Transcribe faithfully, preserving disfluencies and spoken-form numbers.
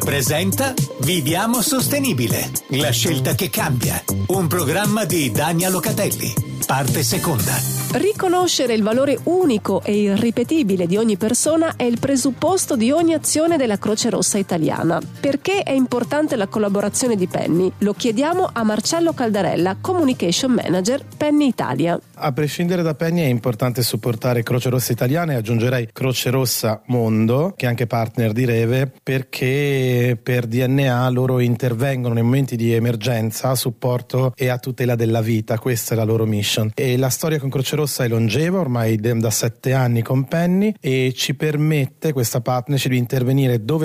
presenta Viviamo Sostenibile, la scelta che cambia. Un programma di Dania Locatelli. Parte seconda. Riconoscere il valore unico e irripetibile di ogni persona è il presupposto di ogni azione della Croce Rossa italiana. Perché è importante la collaborazione di Penny? Lo chiediamo a Marcello Caldarella, Communication Manager Penny Italia. A prescindere da Penny è importante supportare Croce Rossa Italiana e aggiungerei Croce Rossa Mondo, che è anche partner di Reve, perché per D N A loro intervengono nei momenti di emergenza a supporto e a tutela della vita. Questa è la loro mission. E la storia con Croce Rossa è longeva, ormai da sette anni con Penny, e ci permette questa partnership di intervenire dove